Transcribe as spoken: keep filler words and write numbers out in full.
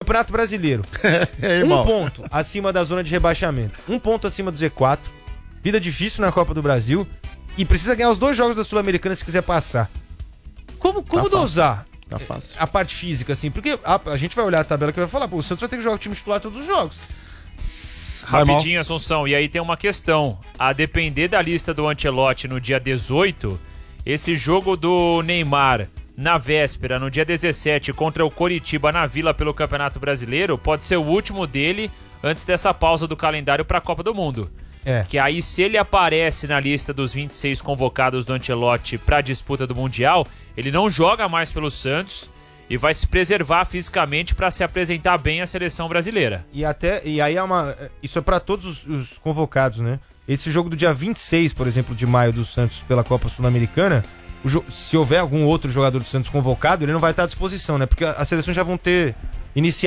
Campeonato Brasileiro. É, um ponto acima da zona de rebaixamento. Um ponto acima do Z quatro. Vida difícil na Copa do Brasil. E precisa ganhar os dois jogos da Sul-Americana se quiser passar. Como, como Tá dosar Tá fácil. a parte física, assim? Porque a, a gente vai olhar a tabela que vai falar, pô, o Santos vai ter que jogar o time titular todos os jogos. Vai mal. Rapidinho, Assunção, e aí tem uma questão. A depender da lista do Ancelotti no dia dezoito, esse jogo do Neymar na véspera, no dia dezessete, contra o Coritiba na Vila pelo Campeonato Brasileiro, pode ser o último dele antes dessa pausa do calendário para a Copa do Mundo. É. Que aí, se ele aparece na lista dos vinte e seis convocados do Ancelotti para a disputa do Mundial, ele não joga mais pelo Santos e vai se preservar fisicamente para se apresentar bem à seleção brasileira. E até e aí é uma isso é pra todos os, os convocados, né? Esse jogo do dia vinte e seis, por exemplo, de maio do Santos pela Copa Sul-Americana, o jo- se houver algum outro jogador do Santos convocado, ele não vai estar à disposição, né? Porque as seleções já vão ter iniciado